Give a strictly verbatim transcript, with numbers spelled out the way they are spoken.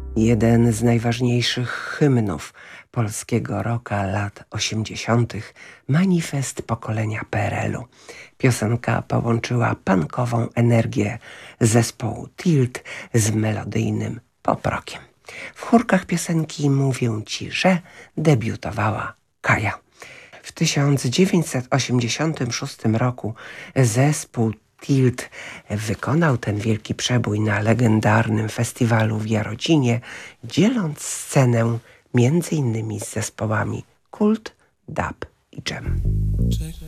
Jeden z najważniejszych hymnów polskiego rocka lat osiemdziesiątych, manifest pokolenia P R L u. Piosenka połączyła punkową energię zespołu Tilt z melodyjnym pop-rockiem. W chórkach piosenki Mówię Ci, że debiutowała Kaja. W tysiąc dziewięćset osiemdziesiątym szóstym roku zespół Tilt wykonał ten wielki przebój na legendarnym festiwalu w Jarocinie, dzieląc scenę między innymi z zespołami Kult, Dub i Dżem.